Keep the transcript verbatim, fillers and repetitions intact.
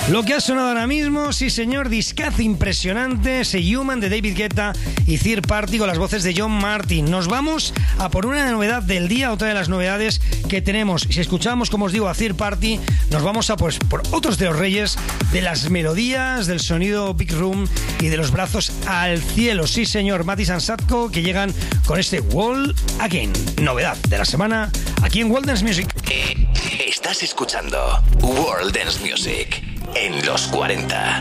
Lo que ha sonado ahora mismo, sí señor, discazo impresionante, Say Human de David Guetta y Third Party con las voces de John Martin. Nos vamos a por una novedad del día, otra de las novedades que tenemos. Si escuchamos, como os digo, a Third Party, nos vamos a pues, por otros de los reyes de las melodías, del sonido Big Room y de los brazos al cielo. Sí señor, Matis and Sadko, que llegan con este Wall Again. Novedad de la semana aquí en World Dance Music. Estás escuchando World Dance Music en los cuarenta.